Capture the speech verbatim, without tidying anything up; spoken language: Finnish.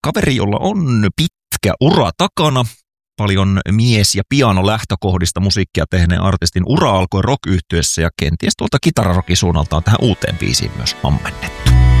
kaveri, jolla on pitkä ura takana, paljon mies- ja pianolähtökohdista musiikkia tehneen artistin ura alkoi rock-yhtyessä ja kenties tuolta kitararokin suunnaltaan tähän uuteen biisiin myös ammennettu.